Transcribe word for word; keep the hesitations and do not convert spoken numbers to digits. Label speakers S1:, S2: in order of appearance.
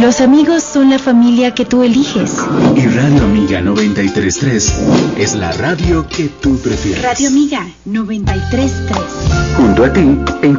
S1: Los amigos son la familia que tú eliges.
S2: Y Radio Amiga noventa y tres punto tres es la radio que tú prefieres.
S1: Radio Amiga noventa y tres punto tres.
S2: Junto a ti, en